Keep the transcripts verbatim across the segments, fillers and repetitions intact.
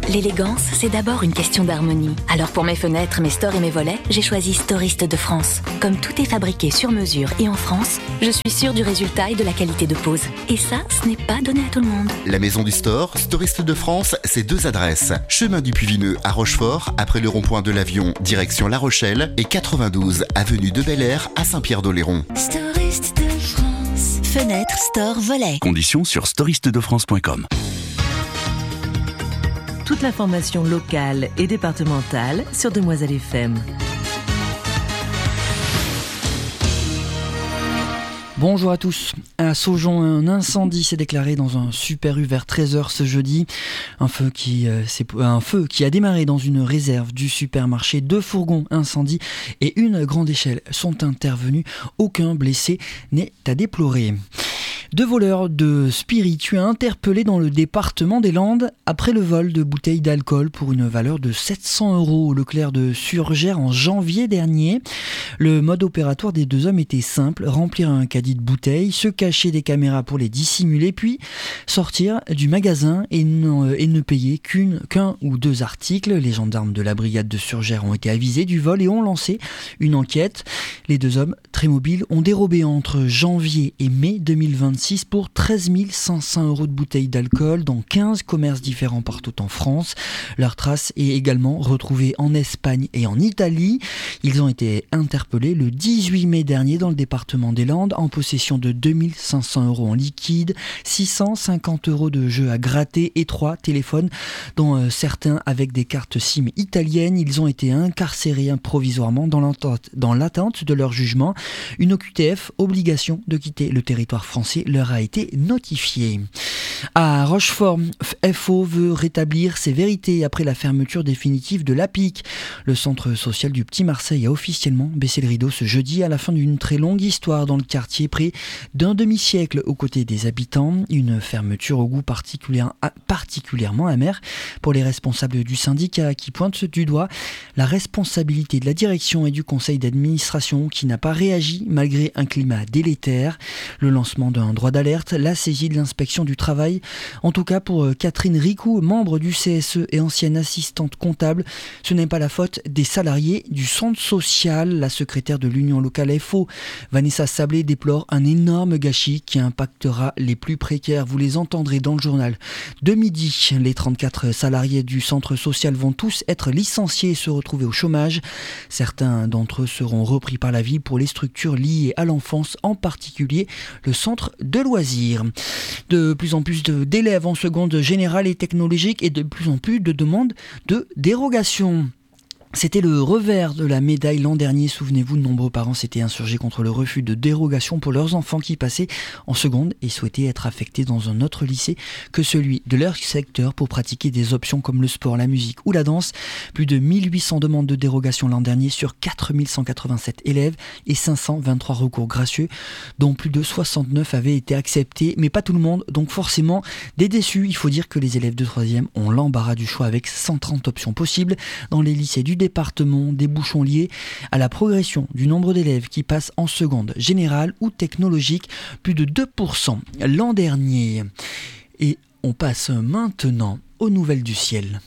L'élégance, c'est d'abord une question d'harmonie. Alors pour mes fenêtres, mes stores et mes volets, j'ai choisi Storiste de France. Comme tout est fabriqué sur mesure et en France, je suis sûre du résultat et de la qualité de pose. Et ça, ce n'est pas donné à tout le monde. La maison du store, Storiste de France, c'est deux adresses. Chemin du Puy-Vineux à Rochefort, après le rond-point de l'Avion, direction La Rochelle, et quatre-vingt-douze avenue de Bel Air à Saint-Pierre-d'Oléron. Storiste de France. Fenêtre, store, volet. Conditions sur storiste de france point com. Toute l'information locale et départementale sur Demoiselle F M. Bonjour à tous. À Saujon, un incendie s'est déclaré dans un Super U vers treize heures ce jeudi. Un feu qui, euh, c'est, un feu qui a démarré dans une réserve du supermarché. Deux fourgons incendie et une grande échelle sont intervenus. Aucun blessé n'est à déplorer. Deux voleurs de spiritueux interpellés dans le département des Landes après le vol de bouteilles d'alcool pour une valeur de sept cents euros au Leclerc de Surgères en janvier dernier. Le mode opératoire des deux hommes était simple, remplir un caddie de bouteilles, se cacher des caméras pour les dissimuler, puis sortir du magasin et ne, et ne payer qu'une, qu'un ou deux articles. Les gendarmes de la brigade de Surgères ont été avisés du vol et ont lancé une enquête. Les deux hommes, très mobiles, ont dérobé entre janvier et mai deux mille vingt-six pour treize mille cinq cents euros de bouteilles d'alcool dans quinze commerces différents partout en France. Leur trace est également retrouvée en Espagne et en Italie. Ils ont été interpellés le dix-huit mai dernier dans le département des Landes en possession de deux mille cinq cents euros en liquide, six cent cinquante euros de jeux à gratter et trois téléphones, dont euh, certains avec des cartes SIM italiennes. Ils ont été incarcérés provisoirement dans l'attente, dans l'attente de leur jugement. Une O Q T F, obligation de quitter le territoire français, leur a été notifiée. À Rochefort, F O veut rétablir ses vérités après la fermeture définitive de l'A P I C. Le centre social du Petit Marseille a officiellement baissé le rideau ce jeudi à la fin d'une très longue histoire dans le quartier, près d'un demi-siècle aux côtés des habitants. Une fermeture au goût particulière, particulièrement amer pour les responsables du syndicat qui pointent du doigt la responsabilité de la direction et du conseil d'administration qui n'a pas réagi malgré un climat délétère. Le lancement d'un droit d'alerte, la saisie de l'inspection du travail. En tout cas pour Catherine Ricou, membre du C S E et ancienne assistante comptable, ce n'est pas la faute des salariés du centre social. La secrétaire de l'Union locale F O, Vanessa Sablé, déplore un énorme gâchis qui impactera les plus précaires. Vous les entendrez dans le journal de midi. Les trente-quatre salariés du centre social vont tous être licenciés et se retrouver au chômage. Certains d'entre eux seront repris par la ville pour les structures liées à l'enfance, en particulier le centre de loisirs. De plus en plus de, d'élèves en seconde générale et technologique et de plus en plus de demandes de dérogation. C'était le revers de la médaille l'an dernier. Souvenez-vous, de nombreux parents s'étaient insurgés contre le refus de dérogation pour leurs enfants qui passaient en seconde et souhaitaient être affectés dans un autre lycée que celui de leur secteur pour pratiquer des options comme le sport, la musique ou la danse. Plus de mille huit cents demandes de dérogation l'an dernier sur quatre mille cent quatre-vingt-sept élèves et cinq cent vingt-trois recours gracieux, dont plus de soixante-neuf avaient été acceptés, mais pas tout le monde, donc forcément des déçus. Il faut dire que les élèves de troisième ont l'embarras du choix avec cent trente options possibles dans les lycées du département, des bouchons liés à la progression du nombre d'élèves qui passent en seconde générale ou technologique, plus de deux pour cent l'an dernier. Et on passe maintenant aux nouvelles du ciel.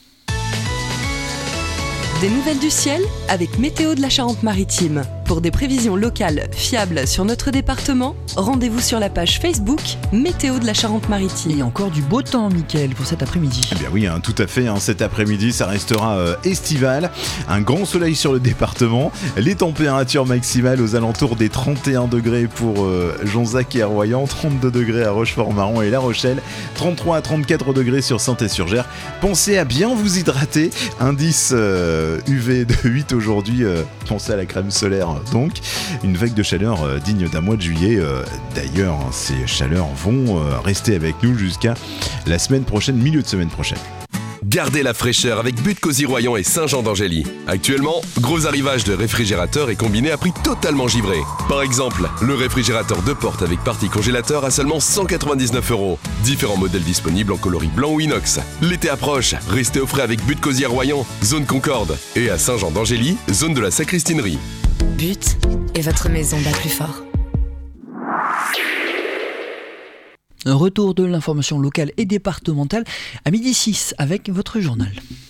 Des nouvelles du ciel avec Météo de la Charente-Maritime. Pour des prévisions locales fiables sur notre département, rendez-vous sur la page Facebook Météo de la Charente-Maritime. Et encore du beau temps, Mickaël, pour cet après-midi. Eh bien oui, hein, tout à fait. Hein, cet après-midi, ça restera euh, estival. Un grand soleil sur le département. Les températures maximales aux alentours des trente et un degrés pour euh, Jonzac et Royan, trente-deux degrés à Rochefort-Marron et La Rochelle, trente-trois à trente-quatre degrés sur Saint-Et-sur-Gère. Pensez à bien vous hydrater. Indice euh, U V de huit aujourd'hui. Euh, pensez à la crème solaire. Donc, une vague de chaleur euh, digne d'un mois de juillet. Euh, d'ailleurs, hein, ces chaleurs vont euh, rester avec nous jusqu'à la semaine prochaine, milieu de semaine prochaine. Gardez la fraîcheur avec But Cosy Royan et Saint-Jean d'Angély. Actuellement, gros arrivage de réfrigérateurs et combinés à prix totalement givré. Par exemple, le réfrigérateur deux portes avec partie congélateur à seulement cent quatre-vingt-dix-neuf euros. Différents modèles disponibles en coloris blanc ou inox. L'été approche, restez au frais avec But Cosy Royan, zone Concorde. Et à Saint-Jean d'Angély, zone de la Sacristinerie. But et votre maison bat plus fort. Retour de l'information locale et départementale à midi six avec votre journal.